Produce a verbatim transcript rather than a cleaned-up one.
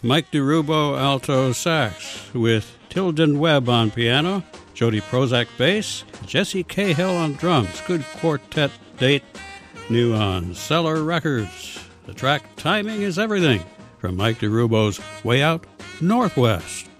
Mike DeRubo alto sax with Tilden Webb on piano, Jody Prozac bass, Jesse Cahill on drums. Good quartet date, new on Cellar Records. The track Timing is Everything from Mike DeRubo's Way Out Northwest.